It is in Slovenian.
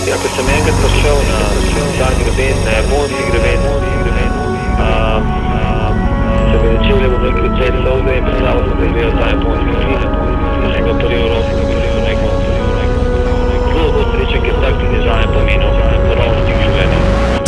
ko sem enkrat prišel na ta greben, na japonski greben, se mi začeli, bom rekel, cel solze in predstavljal sem, da gledal ta japonski